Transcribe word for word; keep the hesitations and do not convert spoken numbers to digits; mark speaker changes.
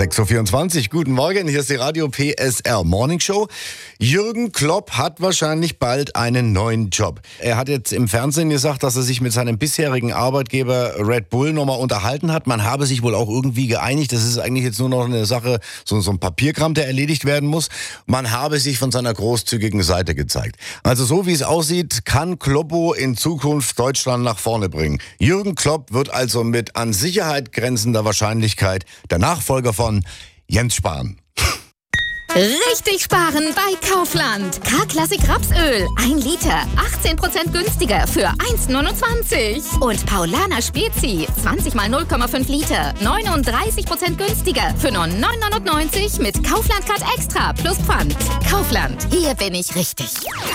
Speaker 1: sechs Uhr vierundzwanzig, guten Morgen, hier ist die Radio P S R Morning Show. Jürgen Klopp hat wahrscheinlich bald einen neuen Job. Er hat jetzt im Fernsehen gesagt, dass er sich mit seinem bisherigen Arbeitgeber Red Bull nochmal unterhalten hat. Man habe sich wohl auch irgendwie geeinigt. Das ist eigentlich jetzt nur noch eine Sache, so, so ein Papierkram, der erledigt werden muss. Man habe sich von seiner großzügigen Seite gezeigt. Also so wie es aussieht, kann Kloppo in Zukunft Deutschland nach vorne bringen. Jürgen Klopp wird also mit an Sicherheit grenzender Wahrscheinlichkeit der Nachfolger von Jens Spahn.
Speaker 2: Richtig sparen bei Kaufland. K-Klassik Rapsöl. ein Liter. achtzehn Prozent günstiger für eins Komma neunundzwanzig. Und Paulaner Spezi. zwanzig mal null Komma fünf Liter. neununddreißig Prozent günstiger für nur neun Komma neunundneunzig mit Kaufland Card Extra plus Pfand. Kaufland. Hier bin ich richtig.